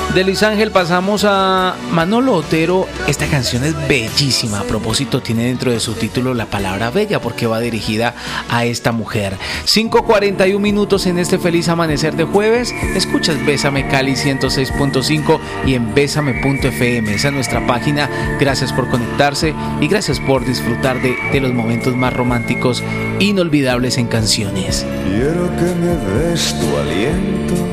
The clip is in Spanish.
De Luis Ángel pasamos a Manolo Otero. Esta canción es bellísima. A propósito, tiene dentro de su título la palabra bella porque va dirigida a esta mujer. 5:41 minutos en este feliz amanecer de jueves. Escuchas Bésame Cali 106.5 y en bésame.fm. Esa es nuestra página. Gracias por conectarse y gracias por disfrutar de los momentos más románticos, inolvidables en canciones. Quiero que me des tu aliento